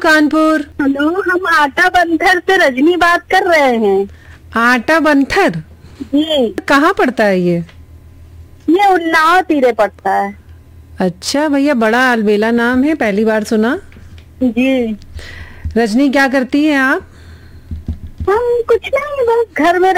Kanpur. Hello, हम आटा बंथर से रजनी बात कर रहे हैं। आटा बंथर जी, कहाँ पड़ता है ये? उन्नाव तीरे पड़ता है। अच्छा भैया, बड़ा अलबेला नाम है, पहली बार सुना। जी, रजनी, क्या करती हैं आप? हम कुछ नहीं, बस घर में